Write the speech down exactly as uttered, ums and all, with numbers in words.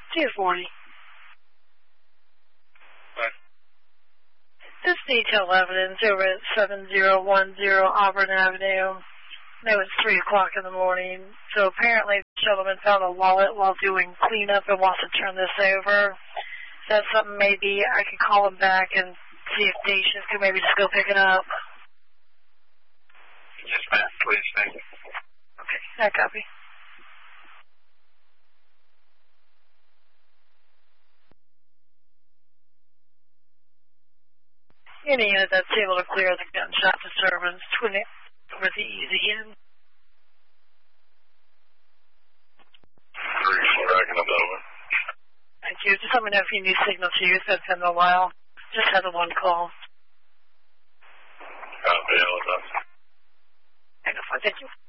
two forty. What? This detailed evidence over at seven zero one zero Auburn Avenue. No, it's three o'clock in the morning. So apparently the gentleman found a wallet while doing cleanup and wants to turn this over. Is that something maybe I could call him back and see if day shift could maybe just go pick it up? Yes, ma'am. Please, thank you. Okay, I copy. Any unit that's able to clear the gunshot disturbance, twin it with the easy in. Three, four, I can over. Thank you. Just let me know if you need signal to use. That's been a while. Just had the one call. Copy, all done. Thank you.